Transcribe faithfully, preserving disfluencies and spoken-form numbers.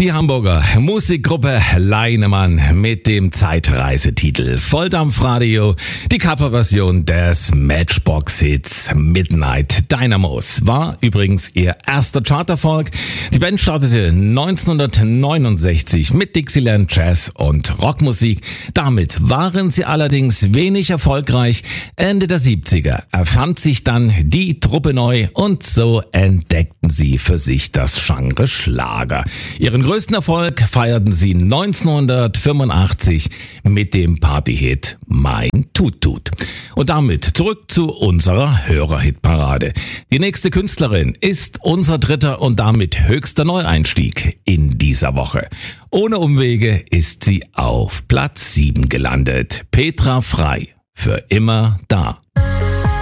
Die Hamburger Musikgruppe Leinemann mit dem Zeitreisetitel Volldampfradio, die Coverversion des Matchbox-Hits Midnight Dynamos, war übrigens ihr erster Charterfolg. Die Band startete neunzehnhundertneunundsechzig mit Dixieland Jazz und Rockmusik. Damit waren sie allerdings wenig erfolgreich. Ende der siebziger erfand sich dann die Truppe neu und so entdeckten sie für sich das Genre Schlager. Ihren größten Erfolg feierten sie neunzehnhundertfünfundachtzig mit dem Partyhit Mein Tut-Tut. Und damit zurück zu unserer Hörerhitparade. Die nächste Künstlerin ist unser dritter und damit höchster Neueinstieg in dieser Woche. Ohne Umwege ist sie auf Platz sieben gelandet. Petra Frei, für immer da.